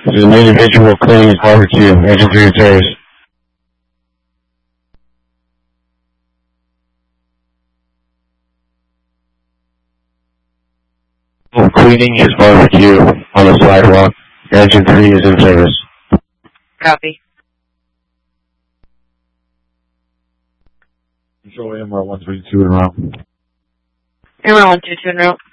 There's an individual cleaning his barbecue. Engine 3 in service. Cleaning his barbecue on the sidewalk. Engine 3 is in service. Copy. Control AMR 132 en route. AMR 132 en route.